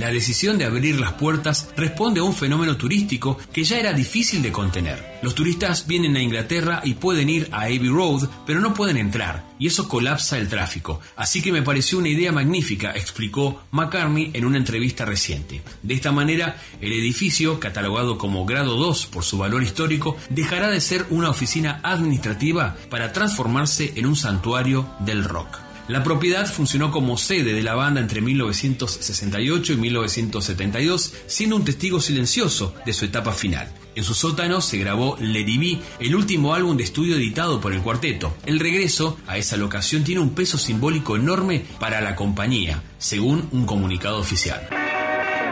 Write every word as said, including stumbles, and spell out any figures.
La decisión de abrir las puertas responde a un fenómeno turístico que ya era difícil de contener. Los turistas vienen a Inglaterra y pueden ir a Abbey Road, pero no pueden entrar, y eso colapsa el tráfico. Así que me pareció una idea magnífica, explicó McCartney en una entrevista reciente. De esta manera, el edificio, catalogado como grado dos por su valor histórico, dejará de ser una oficina administrativa para transformarse en un santuario del rock. La propiedad funcionó como sede de la banda entre mil novecientos sesenta y ocho y mil novecientos setenta y dos, siendo un testigo silencioso de su etapa final. En su sótano se grabó Let It Be, el último álbum de estudio editado por el cuarteto. El regreso a esa locación tiene un peso simbólico enorme para la compañía, según un comunicado oficial.